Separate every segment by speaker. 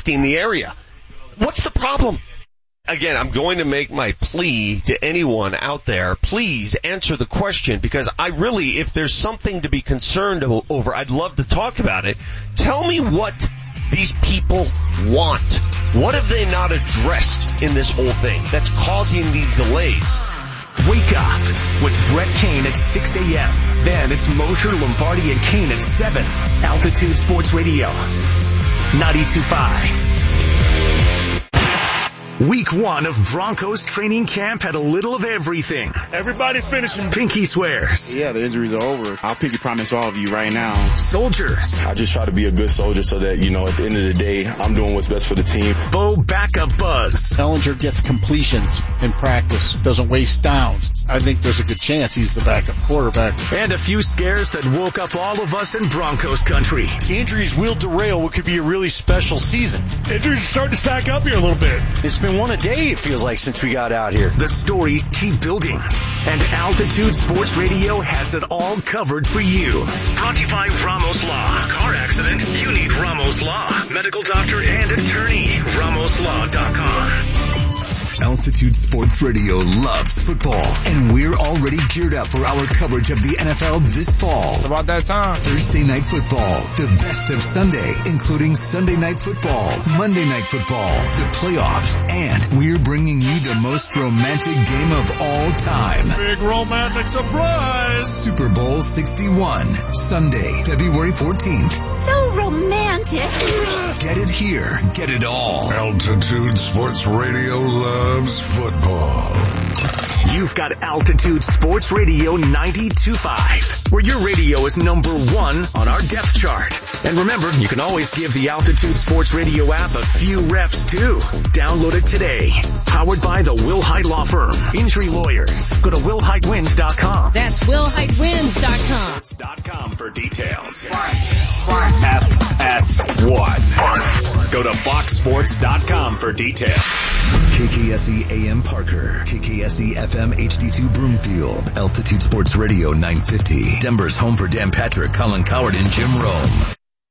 Speaker 1: lifting the area. What's the problem? Again, I'm going to make my plea to anyone out there. Please answer the question, because I really, if there's something to be concerned over, I'd love to talk about it. Tell me what these people want. What have they not addressed in this whole thing that's causing these delays?
Speaker 2: Wake up with Brett Kane at 6 a.m. Then it's Mosher, Lombardi, and Kane at 7. Altitude Sports Radio, 92.5. Week 1 of Broncos training camp had a little of everything.
Speaker 3: Everybody finishing.
Speaker 2: Pinky swears.
Speaker 4: Yeah, the injuries are over. I'll pinky promise all of you right now.
Speaker 2: Soldiers.
Speaker 5: I just try to be a good soldier so that, at the end of the day, I'm doing what's best for the team.
Speaker 2: Bo backup buzz.
Speaker 6: Ellinger gets completions in practice, doesn't waste downs. I think there's a good chance he's the backup quarterback.
Speaker 2: And a few scares that woke up all of us in Broncos country.
Speaker 3: Injuries will derail what could be a really special season. Injuries are starting to stack up here a little bit.
Speaker 7: It's been one a day, it feels like, since we got out here.
Speaker 2: The stories keep building, and Altitude Sports Radio has it all covered for you. Brought to you by Ramos Law. Car accident? You need Ramos Law. Medical doctor and attorney. RamosLaw.com.
Speaker 8: Altitude Sports Radio loves football, and we're already geared up for our coverage of the NFL this fall.
Speaker 9: It's about that time.
Speaker 8: Thursday Night Football, the best of Sunday, including Sunday Night Football, Monday Night Football, the playoffs, and we're bringing you the most romantic game of all time.
Speaker 3: Big romantic surprise!
Speaker 8: Super Bowl 61, Sunday, February 14th.
Speaker 10: So romantic.
Speaker 8: Get it here, get it all.
Speaker 11: Altitude Sports Radio loves football.
Speaker 2: You've got Altitude Sports Radio 92.5, where your radio is number 1 on our depth chart. And remember, you can always give the Altitude Sports Radio app a few reps too. Download it today. Powered by the Will Height Law Firm. Injury lawyers. Go to WillHeightWins.com.
Speaker 10: That's WillHeightWins.com.
Speaker 2: .com for details.
Speaker 12: FS1. Go to FoxSports.com for details.
Speaker 8: KKSE AM Parker, KKSE FM HD2 Broomfield, Altitude Sports Radio 950, Denver's home for Dan Patrick, Colin Coward, and Jim Rome.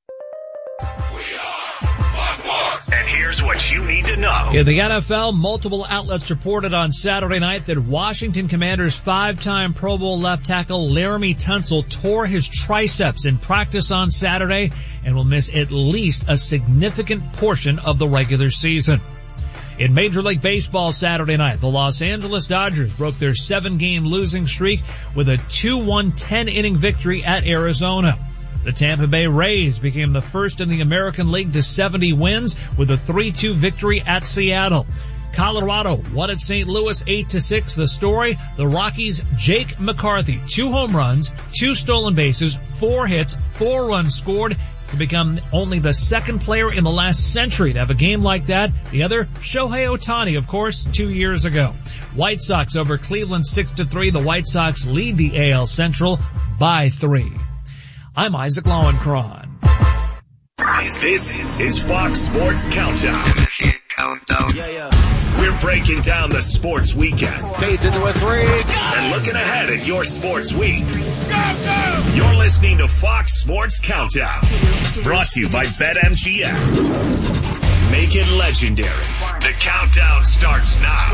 Speaker 2: And here's what you need to know.
Speaker 13: In the NFL, multiple outlets reported on Saturday night that Washington Commanders 5-time Pro Bowl left tackle Laramie Tunsil tore his triceps in practice on Saturday and will miss at least a significant portion of the regular season. In Major League Baseball Saturday night, the Los Angeles Dodgers broke their 7-game losing streak with a 2-1 10-inning victory at Arizona. The Tampa Bay Rays became the first in the American League to 70 wins with a 3-2 victory at Seattle. Colorado won at St. Louis 8-6. The story, the Rockies' Jake McCarthy, 2 home runs, 2 stolen bases, 4 hits, 4 runs scored, to become only the second player in the last century to have a game like that. The other, Shohei Ohtani, of course, 2 years ago. White Sox over Cleveland 6-3. The White Sox lead the AL Central by 3. I'm Isaac Lowenkron.
Speaker 12: This is Fox Sports Countdown. We're breaking down the sports weekend.
Speaker 9: Fades into a 3.
Speaker 12: And looking ahead at your sports week. You're listening to Fox Sports Countdown. Brought to you by BetMGM. Make it legendary. The countdown starts now.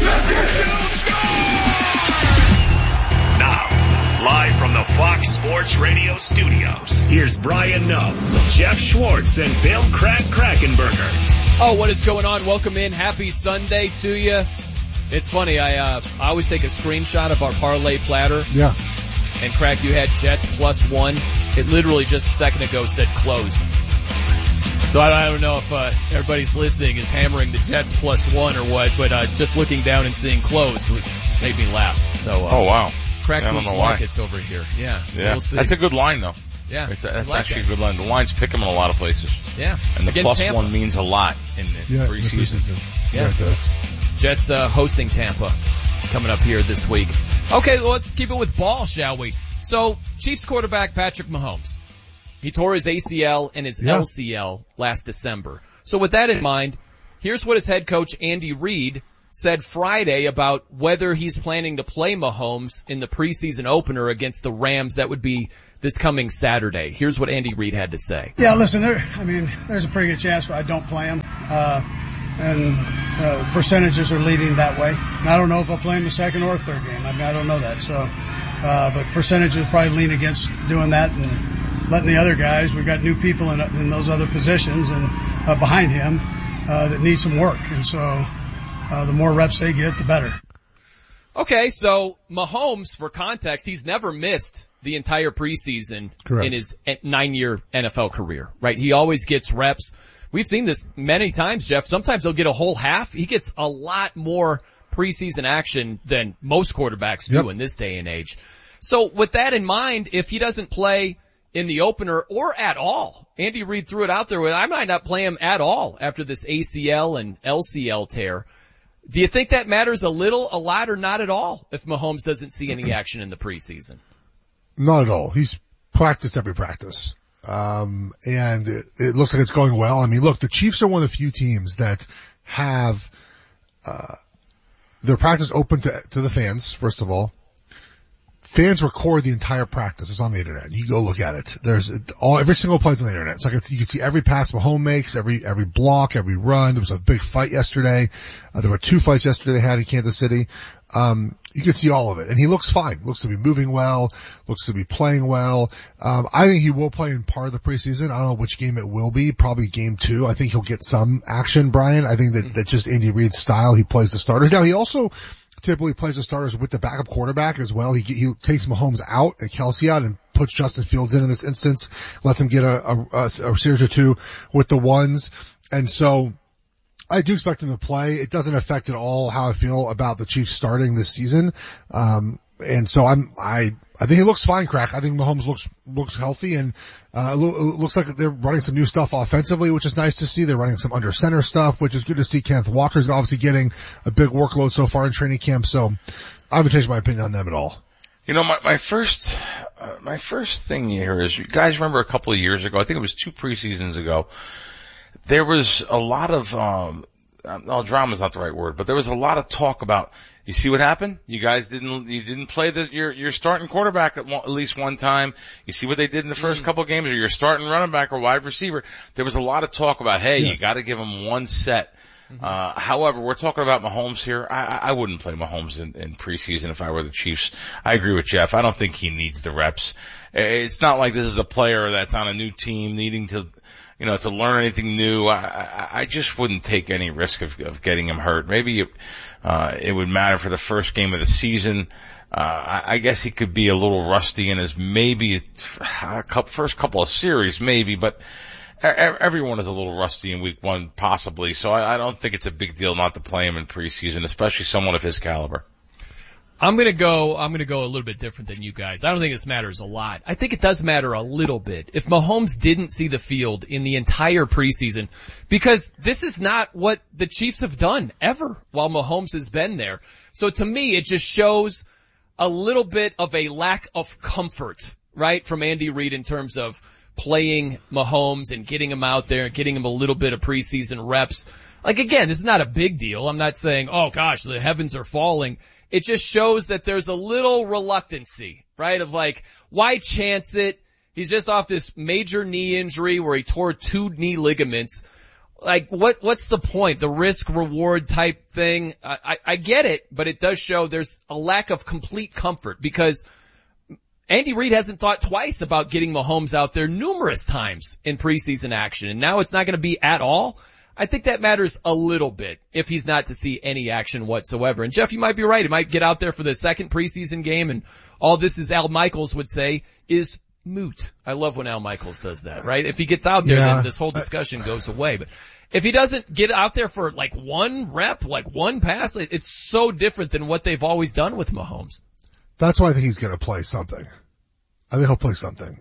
Speaker 12: Now, live from the Fox Sports Radio studios, here's Brian Noe, Jeff Schwartz, and Bill Krakenberger.
Speaker 14: Oh, what is going on? Welcome in. Happy Sunday to you. It's funny, I always take a screenshot of our parlay platter.
Speaker 6: Yeah.
Speaker 14: And Crack, you had Jets +1. It literally just a second ago said closed. So I don't know if everybody's listening is hammering the Jets +1 or what, but just looking down and seeing closed made me laugh. So
Speaker 9: oh wow.
Speaker 14: Crack moves markets over here. Yeah.
Speaker 9: We'll see. That's a good line though.
Speaker 14: Yeah.
Speaker 9: That's actually a good line. The lines pick them in a lot of places.
Speaker 14: Yeah.
Speaker 9: And the
Speaker 14: Against
Speaker 9: +1
Speaker 14: Tampa
Speaker 9: means a lot in the preseason.
Speaker 14: Yeah, it does. Jets hosting Tampa coming up here this week. Okay, well, let's keep it with ball, shall we? So, Chiefs quarterback Patrick Mahomes. He tore his ACL and his LCL last December. So with that in mind, here's what his head coach Andy Reid said Friday about whether he's planning to play Mahomes in the preseason opener against the Rams. That would be this coming Saturday. Here's what Andy Reid had to say.
Speaker 15: Yeah, listen, there's a pretty good chance I don't play him. Percentages are leading that way. And I don't know if I'll play him the second or third game. I don't know that. So, but percentages probably lean against doing that and letting the other guys. We've got new people in those other positions and behind him that need some work. And so, the more reps they get, the better.
Speaker 14: Okay, so Mahomes, for context, he's never missed the entire preseason in his 9-year NFL career, right? He always gets reps. We've seen this many times, Jeff. Sometimes he'll get a whole half. He gets a lot more preseason action than most quarterbacks do in this day and age. So with that in mind, if he doesn't play in the opener or at all, Andy Reid threw it out there with, I might not play him at all after this ACL and LCL tear. Do you think that matters a little, a lot, or not at all if Mahomes doesn't see any action in the preseason?
Speaker 16: Not at all. He's practiced every practice. And it looks like it's going well. I mean, look, the Chiefs are one of the few teams that have, their practice open to the fans, first of all. Fans record the entire practice. It's on the internet. You go look at it. Every single play's on the internet. It's like you can see every pass Mahomes makes, every block, every run. There was a big fight yesterday. There were 2 fights yesterday they had in Kansas City. You can see all of it. And he looks fine. Looks to be moving well. Looks to be playing well. I think he will play in part of the preseason. I don't know which game it will be. Probably game 2. I think he'll get some action, Brian. I think that just Andy Reid's style. He plays the starters. Now he also typically plays the starters with the backup quarterback as well. He takes Mahomes out and Kelsey out and puts Justin Fields in this instance, lets him get a series or 2 with the ones. And so I do expect him to play. It doesn't affect at all how I feel about the Chiefs starting this season. And so I think he looks fine, Crack. I think Mahomes looks healthy and, it looks like they're running some new stuff offensively, which is nice to see. They're running some under center stuff, which is good to see. Kenneth Walker's obviously getting a big workload so far in training camp. So I haven't changed my opinion on them at all.
Speaker 9: You know, my first thing here is, you guys remember a couple of years ago, I think it was 2 preseasons ago, there was a lot of, drama is not the right word, but there was a lot of talk about, you see what happened? You guys didn't play your starting quarterback at least one time. You see what they did in the first couple of games, or your starting running back or wide receiver. There was a lot of talk about, hey, you gotta give them one set. However, we're talking about Mahomes here. I wouldn't play Mahomes in preseason if I were the Chiefs. I agree with Jeff. I don't think he needs the reps. It's not like this is a player that's on a new team needing to learn anything new. I just wouldn't take any risk of getting him hurt. Maybe it would matter for the first game of the season. I guess he could be a little rusty in his maybe first couple of series, maybe, but everyone is a little rusty in week 1, possibly. So I don't think it's a big deal not to play him in preseason, especially someone of his caliber.
Speaker 14: I'm gonna go a little bit different than you guys. I don't think this matters a lot. I think it does matter a little bit. If Mahomes didn't see the field in the entire preseason, because this is not what the Chiefs have done ever while Mahomes has been there. So to me, it just shows a little bit of a lack of comfort, right, from Andy Reid in terms of playing Mahomes and getting him out there and getting him a little bit of preseason reps. Like, again, this is not a big deal. I'm not saying, oh gosh, the heavens are falling. It just shows that there's a little reluctancy, right? Of like, why chance it? He's just off this major knee injury where he tore 2 knee ligaments. Like, what's the point? The risk reward type thing. I get it, but it does show there's a lack of complete comfort because Andy Reid hasn't thought twice about getting Mahomes out there numerous times in preseason action, and now it's not going to be at all. I think that matters a little bit if he's not to see any action whatsoever. And Jeff, you might be right. He might get out there for the second preseason game, and all this, as Al Michaels would say, is moot. I love when Al Michaels does that, right? If he gets out there, then this whole discussion goes away. But if he doesn't get out there for like 1 rep, like 1 pass, it's so different than what they've always done with Mahomes.
Speaker 16: That's why I think he's going to play something. I think he'll play something.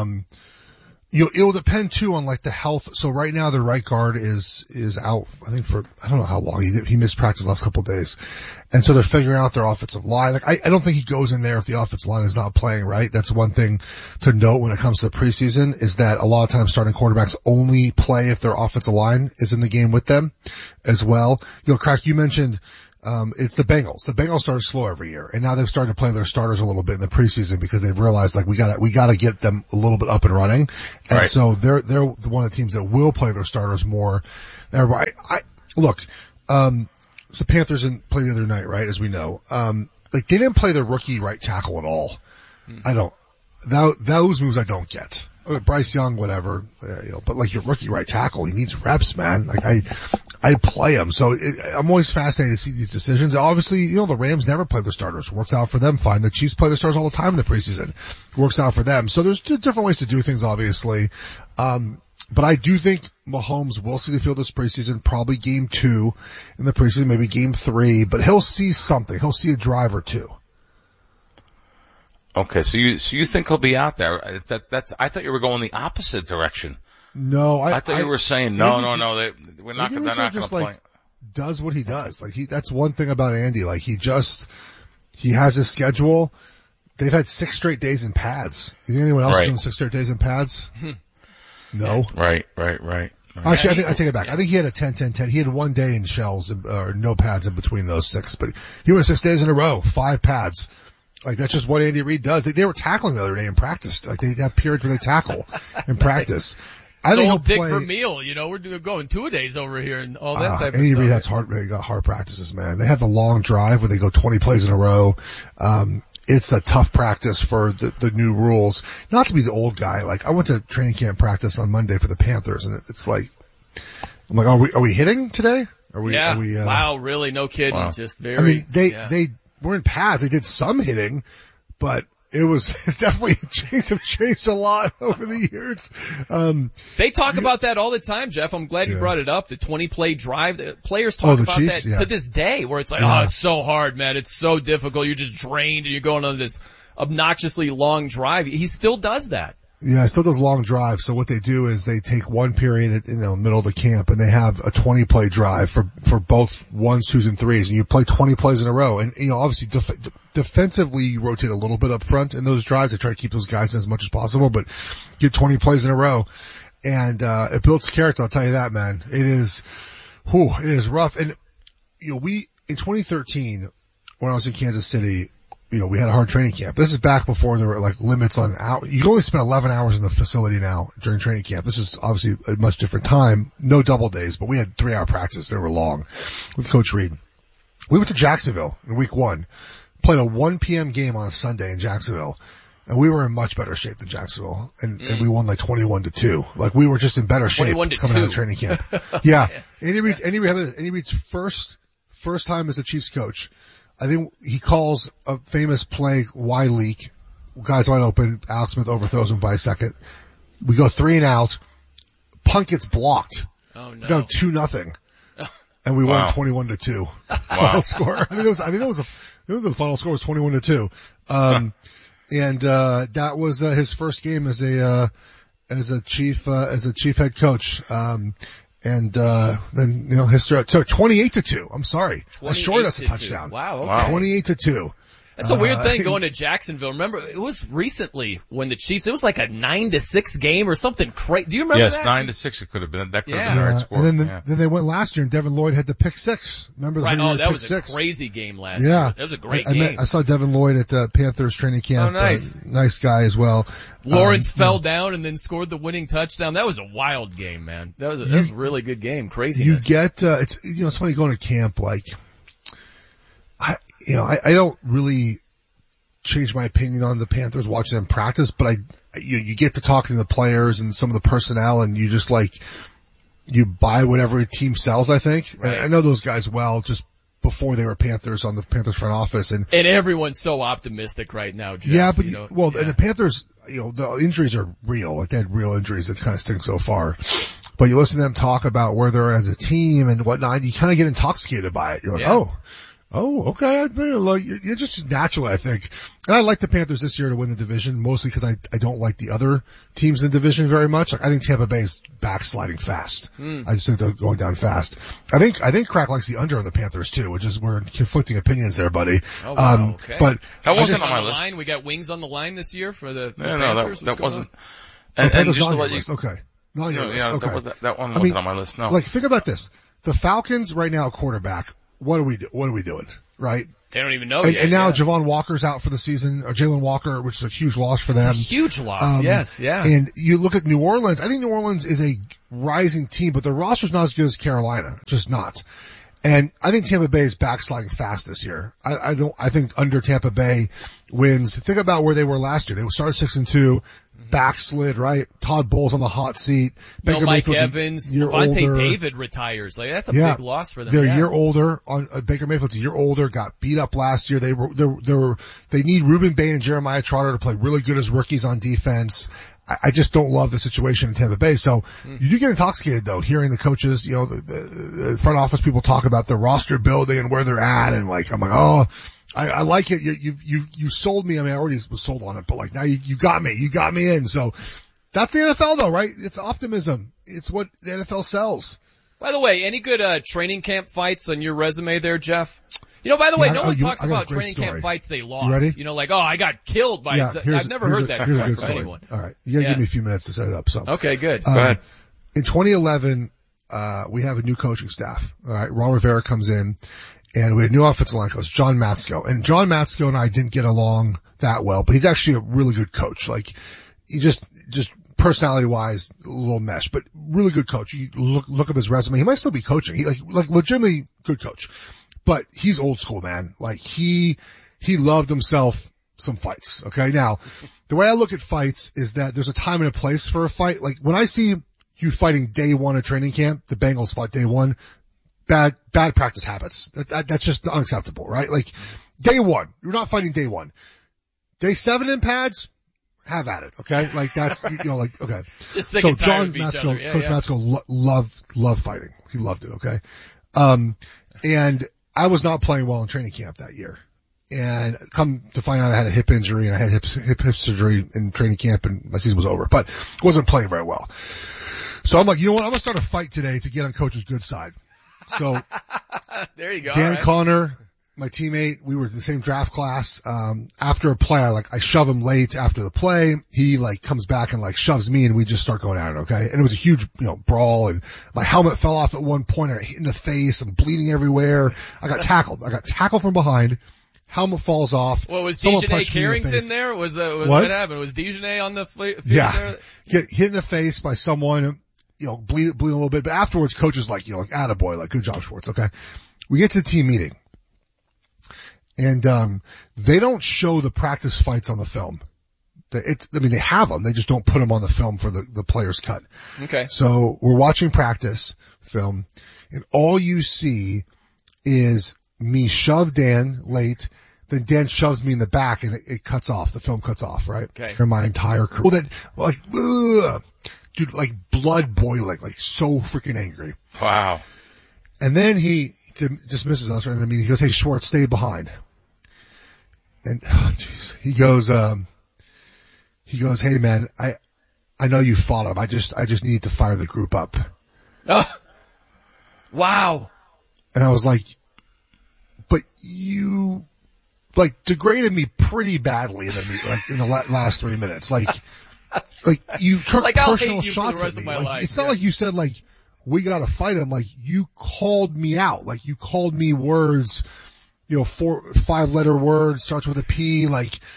Speaker 16: It'll depend too on like the health. So right now the right guard is out, I think for, I don't know how long. He missed practice the last couple of days. And so they're figuring out their offensive line. Like I don't think he goes in there if the offensive line is not playing right. That's one thing to note when it comes to preseason is that a lot of times starting quarterbacks only play if their offensive line is in the game with them as well. Crack, you mentioned, It's the Bengals. The Bengals start slow every year, and now they've started to play their starters a little bit in the preseason because they've realized like we gotta get them a little bit up and running. And
Speaker 9: right.
Speaker 16: So they're one of the teams that will play their starters more. Everybody, look, so the Panthers didn't play the other night, right? As we know, like they didn't play their rookie right tackle at all. Those moves I don't get. Bryce Young, whatever, but like your rookie right tackle, he needs reps, man. Like I play him. So I'm always fascinated to see these decisions. Obviously, the Rams never play their starters. Works out for them fine. The Chiefs play their starters all the time in the preseason. Works out for them. So there's two different ways to do things, obviously. But I do think Mahomes will see the field this preseason, probably game 2 in the preseason, maybe game 3, but he'll see something. He'll see a drive or two.
Speaker 9: Okay, so you think he'll be out there? I thought you were going the opposite direction.
Speaker 16: No,
Speaker 9: I thought you were saying no. They're not going to play.
Speaker 16: Like, does what he does. Like that's one thing about Andy. Like he has his schedule. They've had 6 straight days in pads. Is anyone else doing 6 straight days in pads? No.
Speaker 9: Right.
Speaker 16: Actually, I take it back. I think he had a 10-10-10. He had 1 day in shells or no pads in between those 6, but he went 6 days in a row, 5 pads. Like that's just what Andy Reid does. They were tackling the other day in practice. Like they have periods where they tackle in practice. I think he'll
Speaker 14: Dick
Speaker 16: play.
Speaker 14: Vermeil, we're going 2-a-days over here and all that type of
Speaker 16: Andy
Speaker 14: stuff.
Speaker 16: Reid has hard practices, man. They have the long drive where they go 20 plays in a row. It's a tough practice for the new rules. Not to be the old guy. Like I went to training camp practice on Monday for the Panthers, and it's like, I'm like, are we hitting today?
Speaker 14: Wow, really? No kidding. Wow. Just very.
Speaker 16: I mean, they were in pads. They did some hitting, but it's definitely changed a lot over the years.
Speaker 14: They talk about that all the time, Jeff. I'm glad you brought it up. The 20-play drive. The players talk about Chiefs, that to this day, where it's like, it's so hard, man. It's so difficult. You're just drained and you're going on this obnoxiously long drive. He still does that.
Speaker 16: Yeah, it still does long drives. So what they do is they take one period in the middle of the camp and they have a 20-play drive for both 1s, 2s, and 3s, and you play 20 plays in a row. And obviously defensively you rotate a little bit up front in those drives to try to keep those guys in as much as possible, but you get 20 plays in a row, and it builds character. I'll tell you that, man. It is rough. And we in 2013 when I was in Kansas City, we had a hard training camp. This is back before there were like limits on you can only spend 11 hours in the facility now during training camp. This is obviously a much different time. No double days, but we had 3-hour practice. They were long with Coach Reid. We went to Jacksonville in week 1, played a 1 p.m. game on a Sunday in Jacksonville, and we were in much better shape than Jacksonville, and we won like 21-2. Like we were just in better shape coming out of training camp. Yeah. Andy Reid's first time as a Chiefs coach. I think he calls a famous play, Y leak, guys wide open, Alex Smith overthrows him by a second. We go 3 and out, punt gets blocked.
Speaker 14: Oh no.
Speaker 16: We go 2-0. And we won 21-2. Final score. I think the final score was 21-2. And that was his first game as a chief head coach. And then history. So 28-2. I'm sorry. Short us a touchdown.
Speaker 14: Wow. Okay.
Speaker 16: 28-2.
Speaker 14: That's a weird thing going to Jacksonville. Remember, it was recently when the Chiefs, it was like a 9-6 game or something crazy. Do you remember that?
Speaker 9: Yes, 9-6 it could have been. That could have been the right score.
Speaker 16: And then they went last year and Devin Lloyd had the pick 6. Remember the
Speaker 14: that was a crazy game last year. That was a great game.
Speaker 16: I saw Devin Lloyd at Panthers training camp.
Speaker 14: Oh, nice.
Speaker 16: Nice guy as well.
Speaker 14: Lawrence fell down and then scored the winning touchdown. That was a wild game, man. That was a really good game. Craziness.
Speaker 16: You get, it's funny going to camp, like, I don't really change my opinion on the Panthers watching them practice, but you get to talking to the players and some of the personnel, and you just you buy whatever a team sells, I think. Right. I know those guys well, just before they were Panthers on the Panthers front office, and
Speaker 14: everyone's so optimistic right now, Jeff.
Speaker 16: Yeah, but and the Panthers, the injuries are real. Like they had real injuries that kind of stink so far. But you listen to them talk about where they're as a team and whatnot, you kind of get intoxicated by it. You're like, Oh, okay. You're just natural, I think. And I like the Panthers this year to win the division, mostly because I don't like the other teams in the division very much. Like, I think Tampa Bay is backsliding fast. I just think they're going down fast. I think Crack likes the under on the Panthers too, which is we're conflicting opinions there, buddy.
Speaker 14: Oh, wow, okay.
Speaker 9: But that wasn't on my list.
Speaker 14: Line. We got wings on the line this year for the
Speaker 9: Panthers. No, that wasn't.
Speaker 16: And just to let you, okay. Not on your list. Okay.
Speaker 9: That one wasn't on my list. No.
Speaker 16: Like, think about this. The Falcons right now, quarterback, what are we doing? Right?
Speaker 14: They don't even know
Speaker 16: and,
Speaker 14: yet.
Speaker 16: And now
Speaker 14: yeah.
Speaker 16: Javon Walker's out for the season, or Jalen Walker, which is a huge loss for them.
Speaker 14: It's a huge loss, yes, yeah.
Speaker 16: And you look at New Orleans, I think New Orleans is a rising team, but their roster's not as good as Carolina. Just not. And I think Tampa Bay is backsliding fast this year. I think under Tampa Bay wins. Think about where they were last year. They started 6-2, backslid, right? Todd Bowles on the hot seat.
Speaker 14: No
Speaker 16: Baker
Speaker 14: Mike
Speaker 16: Mayfield's
Speaker 14: Evans.
Speaker 16: a year
Speaker 14: Devontae
Speaker 16: older.
Speaker 14: David retires. Like, that's a big loss for them.
Speaker 16: They're a year older. Baker Mayfield's a year older, got beat up last year. They need Ruben Bain and Jeremiah Trotter to play really good as rookies on defense. I just don't love the situation in Tampa Bay. So you do get intoxicated though, hearing the coaches, the front office people talk about the roster building and where they're at. And like, I'm like, oh, I like it. You sold me. I mean, I already was sold on it, but like now you got me in. So that's the NFL though, right? It's optimism. It's what the NFL sells.
Speaker 14: By the way, any good training camp fights on your resume there, Jeff? By the way, no one talks about training camp fights they lost.
Speaker 16: You ready?
Speaker 14: Like, oh, I got killed by, I've never heard that story from anyone.
Speaker 16: All right. You gotta give me a few minutes to set it up. So.
Speaker 14: Okay, good.
Speaker 16: Go ahead. In 2011, we have a new coaching staff. All right. Ron Rivera comes in and we had a new offensive line coach, John Matsko. And John Matsko and I didn't get along that well, but he's actually a really good coach. Like, he just personality wise, a little mesh, but really good coach. You look up his resume. He might still be coaching. He like legitimately good coach. But he's old school, man. Like he loved himself some fights. Okay. Now, the way I look at fights is that there's a time and a place for a fight. Like when I see you fighting day one of training camp, the Bengals fought day one, bad practice habits. That's just unacceptable, right? Like day one, you're not fighting day one. Day 7 in pads, have at it. Okay. Like that's, okay.
Speaker 14: Just sick and tired of each other.
Speaker 16: Coach Matsko loved fighting. He loved it. Okay. And I was not playing well in training camp that year. And come to find out I had a hip injury and I had hip surgery in training camp and my season was over, but wasn't playing very well. So I'm like, you know what? I'm going to start a fight today to get on coach's good side. So
Speaker 14: there you go.
Speaker 16: Dan Connor, my teammate, we were in the same draft class. After a play, I shove him late after the play. He comes back and shoves me and we just start going at it, okay? And it was a huge, brawl and my helmet fell off at one point. I got hit in the face. I'm bleeding everywhere. I got tackled from behind. Helmet falls off.
Speaker 14: Well, was Dejanay Carrington there? Was what happened? Was Dejanay on the field there?
Speaker 16: Get hit in the face by someone, bleed a little bit. But afterwards, coach is attaboy, good job, Schwartz, okay? We get to the team meeting. And, they don't show the practice fights on the film. They have them. They just don't put them on the film for the players cut.
Speaker 14: Okay.
Speaker 16: So we're watching practice film and all you see is me shove Dan late. Then Dan shoves me in the back and it cuts off. The film cuts off, right?
Speaker 14: Okay.
Speaker 16: For my entire career. Dude, blood boiling, so freaking angry.
Speaker 9: Wow.
Speaker 16: And then he dismisses us right in the meeting. He goes, "Hey, Schwartz, stay behind." And, he goes, "Hey man, I know you fought him. I just need to fire the group up."
Speaker 14: Oh. Wow.
Speaker 16: And I was like, "But you, degraded me pretty badly in the last 3 minutes. You took personal shots at me. It's not like you said, we gotta fight him. You called me out. You called me words, 5-letter words, starts with a P,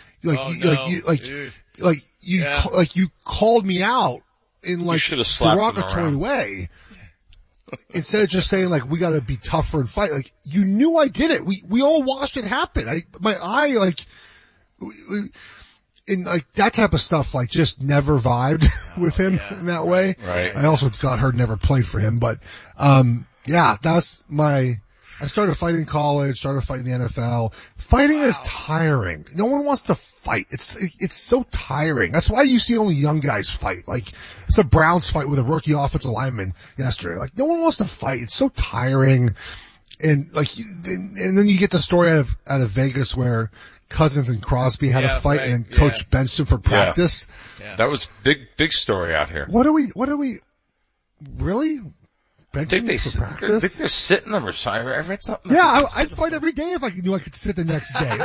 Speaker 16: you called me out in derogatory way. Instead of just saying we gotta be tougher and fight. You knew I did it. We all watched it happen. My eye, and that type of stuff, just never vibed with him in that way.
Speaker 9: Right.
Speaker 16: I also got hurt, never played for him, but, I started fighting in college, started fighting in the NFL. Fighting is tiring. No one wants to fight. It's so tiring. That's why you see only young guys fight. It's a Browns fight with a rookie offensive lineman yesterday. No one wants to fight. It's so tiring. And and then you get the story out of Vegas where Cousins and Crosby had a fight and coach benched him for practice.
Speaker 9: Yeah. That was big story out here.
Speaker 16: What are we really?
Speaker 9: I think they're sitting them or something. I read something.
Speaker 16: Yeah, I'd fight every day if I knew I could sit the next day.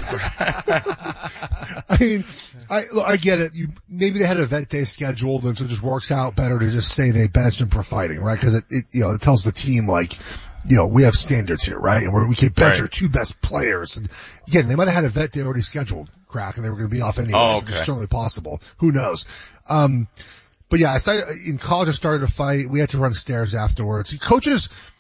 Speaker 16: I get it. Maybe they had an event day scheduled and so it just works out better to just say they benched him for fighting, right? Cause it tells the team we have standards here, right? And we can bench our 2 best players. And again, they might have had a vet day already scheduled, Crack, and they were going to be off anyway.
Speaker 9: Oh, okay.
Speaker 16: It's certainly possible. Who knows? But yeah, in college I started a fight. We had to run stairs afterwards. Coaches,